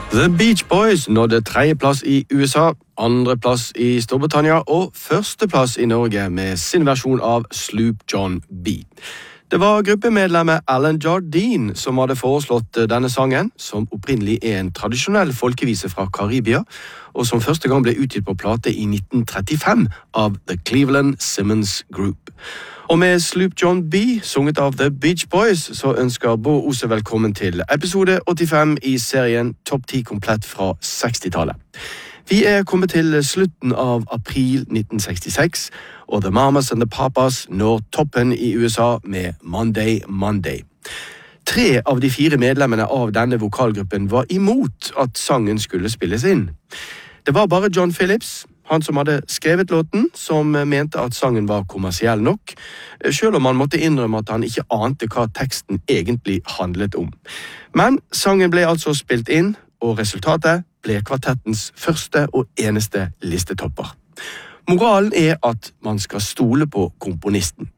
The Beach Boys nådde tredjeplass i USA, andreplass i Storbritannia og førsteplass i Norge med sin versjon av Sloop John B. Det var gruppemedlemmet Alan Jardine som hadde foreslått denne sangen, som opprinnelig en tradisjonell folkevise fra Karibia, og som første gang ble utgitt på plate i 1935 av The Cleveland Simmons Group. Og med Sloop John B, sunget av The Beach Boys, så ønsker Bård Ose velkommen til episode 85 i serien Topp 10 komplett fra 60-tallet. Vi kommet til slutten av april 1966, og The Mamas and the Papas når toppen i USA med Monday, Monday. 3 av de 4 medlemmene av denne vokalgruppen var imot at sangen skulle spilles inn. Det var bare John Phillips, han som hadde skrevet låten, som mente at sangen var kommersiell nok, selv om han måtte innrømme at han ikke ante hva teksten egentlig handlet om. Men sangen ble altså spilt inn, og resultatet ble kvartettens første og eneste listetopper. Moralen at man skal stole på komponisten.